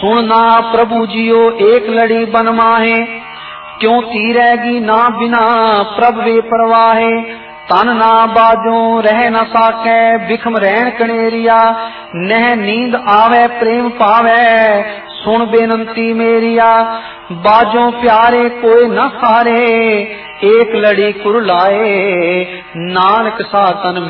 सुनना प्रभु जियो एक लड़ी बन माहे, क्यों तीरेगी ना बिना प्रभ वे परवाहे। तन ना बाजो रह न साके बिखम रहन कनेरिया, नह नींद आवे प्रेम पावे सुन बेनंती मेरिया। बाजो प्यारे कोई न सारे एक लड़ी कुरलाए, नानक सातन